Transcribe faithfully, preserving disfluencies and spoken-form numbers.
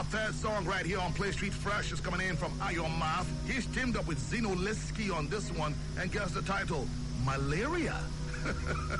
Our third song right here on Play Street Fresh is coming in from Iron Math. He's teamed up with Zeno Liski on this one, and guess the title, Malaria.